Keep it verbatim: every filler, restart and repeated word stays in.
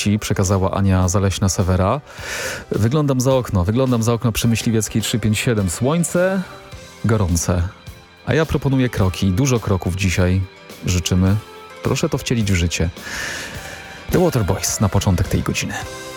wiadomości przekazała Ania Zaleśna-Sewera. Wyglądam za okno, wyglądam za okno przy Myśliwieckiej trzysta pięćdziesiąt siedem. Słońce, gorące. A ja proponuję kroki. Dużo kroków dzisiaj życzymy. Proszę to wcielić w życie. The Waterboys na początek tej godziny.